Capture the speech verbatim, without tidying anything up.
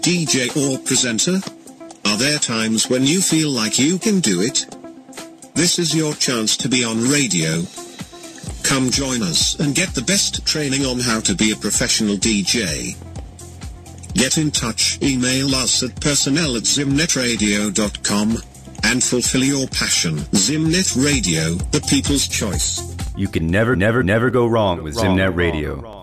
D J or presenter? Are there times when you feel like you can do it? This is your chance to be on radio. Come join us and get the best training on how to be a professional D J. Get in touch, email us at personnel at zimnetradio dot com, and fulfill your passion. Zimnet Radio, the people's choice. You can never, never, never go wrong with Zimnet Radio.